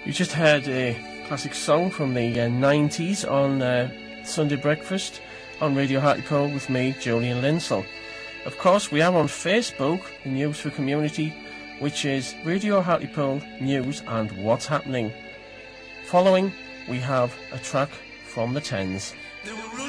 You just heard a classic song from the 90s on Sunday Breakfast on Radio Hartlepool with me, Julian Linsell. Of course, we are on Facebook, the News for Community, which is Radio Hartlepool News and What's Happening. Following, we have a track from the Tens.